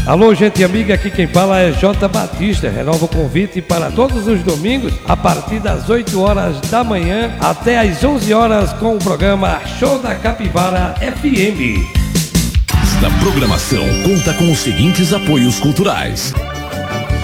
Alô, gente amiga, aqui quem fala é J. Batista. Renova o convite para todos os domingos, a partir das 8 horas da manhã até as 11 horas com o programa Show da Capivara FM. Esta programação conta com os seguintes apoios culturais: